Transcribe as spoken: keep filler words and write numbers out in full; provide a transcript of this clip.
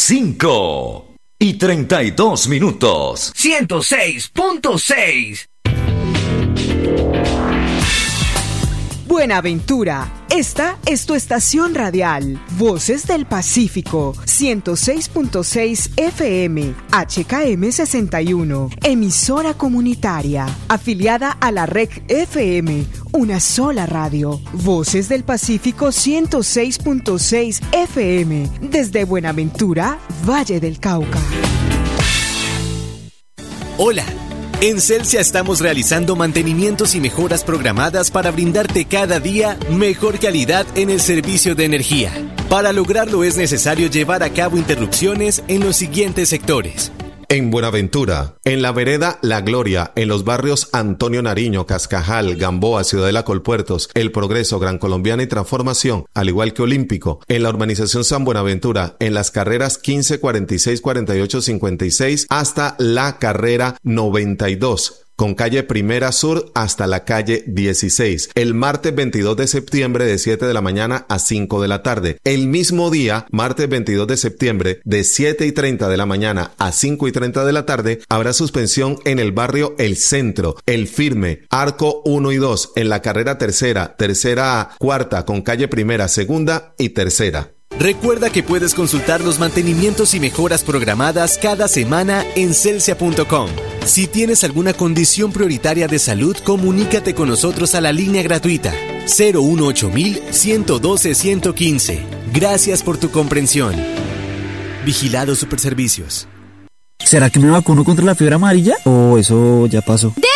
cinco y treinta y dos minutos. ciento seis punto seis. Buenaventura, esta es tu estación radial, Voces del Pacífico, ciento seis punto seis F M, H K M sesenta y uno, emisora comunitaria, afiliada a la R E C F M, una sola radio, Voces del Pacífico ciento seis punto seis F M, desde Buenaventura, Valle del Cauca. Hola. En Celsia estamos realizando mantenimientos y mejoras programadas para brindarte cada día mejor calidad en el servicio de energía. Para lograrlo es necesario llevar a cabo interrupciones en los siguientes sectores. En Buenaventura, en la vereda La Gloria, en los barrios Antonio Nariño, Cascajal, Gamboa, Ciudadela Colpuertos, El Progreso, Gran Colombiana y Transformación, al igual que Olímpico, en la urbanización San Buenaventura, en las carreras quince, cuarenta y seis, cuarenta y ocho, cincuenta y seis hasta la carrera noventa y dos. Con calle Primera Sur hasta la calle dieciséis. El martes veintidós de septiembre de siete de la mañana a cinco de la tarde. El mismo día, martes veintidós de septiembre de siete y treinta de la mañana a cinco y treinta de la tarde, habrá suspensión en el barrio El Centro, El Firme, Arco uno y dos, en la carrera tercera, tercera a cuarta con calle Primera, segunda y tercera. Recuerda que puedes consultar los mantenimientos y mejoras programadas cada semana en celsia punto com. Si tienes alguna condición prioritaria de salud, comunícate con nosotros a la línea gratuita cero uno ocho mil, ciento doce, ciento quince. Gracias por tu comprensión. Vigilado Superservicios. ¿Será que me vacuno contra la fiebre amarilla? ¿O eso ya pasó? ¡De